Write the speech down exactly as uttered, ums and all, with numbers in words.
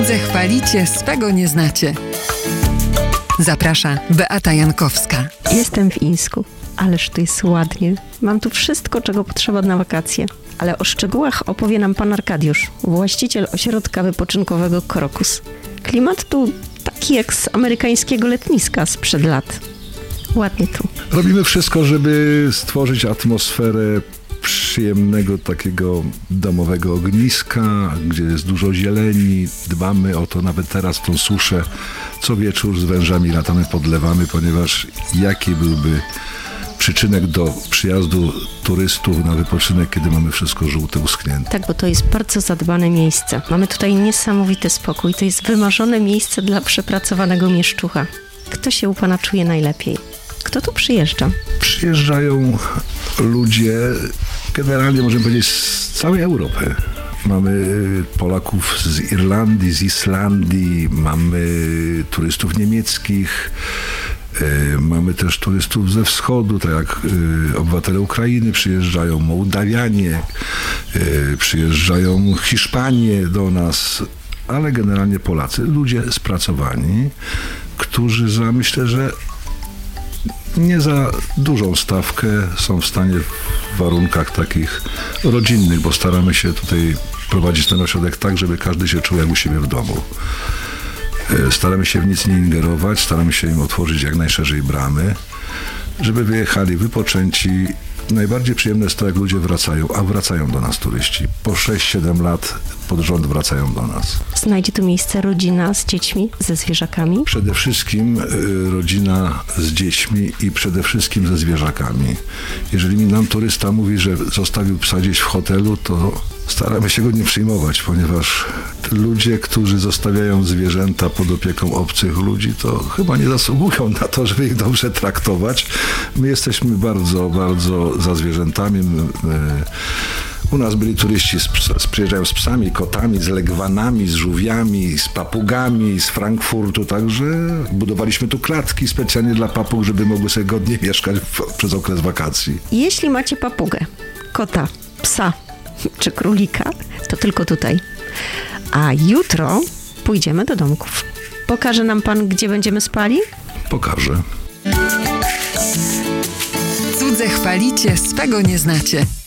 Cudze chwalicie, swego nie znacie. Zaprasza Beata Jankowska. Jestem w Ińsku, ależ tu jest ładnie. Mam tu wszystko, czego potrzeba na wakacje. Ale o szczegółach opowie nam pan Arkadiusz, właściciel ośrodka wypoczynkowego Krokus. Klimat tu taki jak z amerykańskiego letniska sprzed lat. Ładnie tu. Robimy wszystko, żeby stworzyć atmosferę przyjemnego takiego domowego ogniska, gdzie jest dużo zieleni. Dbamy o to nawet teraz w tą suszę. Co wieczór z wężami latamy, podlewamy, ponieważ jaki byłby przyczynek do przyjazdu turystów na wypoczynek, kiedy mamy wszystko żółte, uschnięte. Tak, bo to jest bardzo zadbane miejsce. Mamy tutaj niesamowity spokój. To jest wymarzone miejsce dla przepracowanego mieszczucha. Kto się u pana czuje najlepiej? Kto tu przyjeżdża? Przyjeżdżają ludzie, generalnie możemy powiedzieć, z całej Europy. Mamy Polaków z Irlandii, z Islandii, mamy turystów niemieckich, mamy też turystów ze wschodu, tak jak obywatele Ukrainy przyjeżdżają, Mołdawianie, przyjeżdżają Hiszpanie do nas, ale generalnie Polacy, ludzie spracowani, którzy za, myślę, że nie za dużą stawkę są w stanie w warunkach takich rodzinnych, bo staramy się tutaj prowadzić ten ośrodek tak, żeby każdy się czuł jak u siebie w domu. Staramy się w nic nie ingerować, staramy się im otworzyć jak najszerzej bramy, żeby wyjechali wypoczęci. Najbardziej przyjemne jest to, jak ludzie wracają, a wracają do nas turyści. Po sześć siedem lat pod rząd wracają do nas. Znajdzie tu miejsce rodzina z dziećmi, ze zwierzakami? Przede wszystkim y, rodzina z dziećmi i przede wszystkim ze zwierzakami. Jeżeli nam turysta mówi, że zostawił psa gdzieś w hotelu, to staramy się go nie przyjmować, ponieważ ludzie, którzy zostawiają zwierzęta pod opieką obcych ludzi, to chyba nie zasługują na to, żeby ich dobrze traktować. My jesteśmy bardzo, bardzo za zwierzętami. U nas byli turyści, z, z, przyjeżdżają z psami, kotami, z legwanami, z żółwiami, z papugami, z Frankfurtu, także budowaliśmy tu klatki specjalnie dla papug, żeby mogły sobie godnie mieszkać w, przez okres wakacji. Jeśli macie papugę, kota, psa czy królika, to tylko tutaj. A jutro pójdziemy do domków. Pokaże nam pan, gdzie będziemy spali? Pokażę. Cudze chwalicie, swego nie znacie.